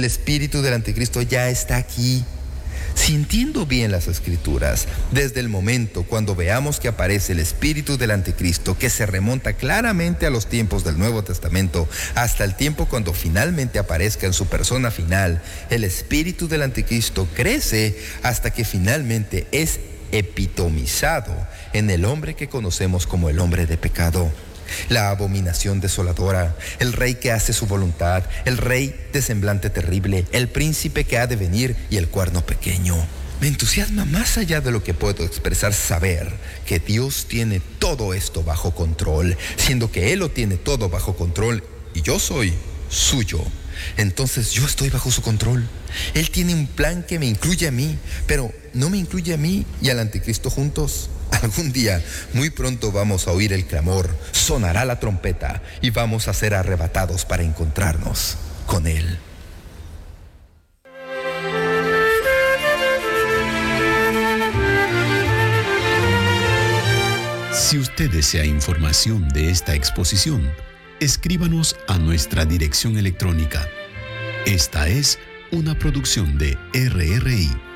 El espíritu del anticristo ya está aquí. Si entiendo bien las escrituras, desde el momento cuando veamos que aparece el espíritu del anticristo, que se remonta claramente a los tiempos del Nuevo Testamento, hasta el tiempo cuando finalmente aparezca en su persona final, el espíritu del anticristo crece hasta que finalmente es epitomizado en el hombre que conocemos como el hombre de pecado. La abominación desoladora, el rey que hace su voluntad, el rey de semblante terrible, el príncipe que ha de venir y el cuerno pequeño. Me entusiasma más allá de lo que puedo expresar saber que Dios tiene todo esto bajo control, siendo que Él lo tiene todo bajo control y yo soy suyo. Entonces yo estoy bajo su control. Él tiene un plan que me incluye a mí, pero no me incluye a mí y al anticristo juntos. Algún día, muy pronto vamos a oír el clamor, sonará la trompeta y vamos a ser arrebatados para encontrarnos con Él. Si usted desea información de esta exposición, escríbanos a nuestra dirección electrónica. Esta es una producción de RRI.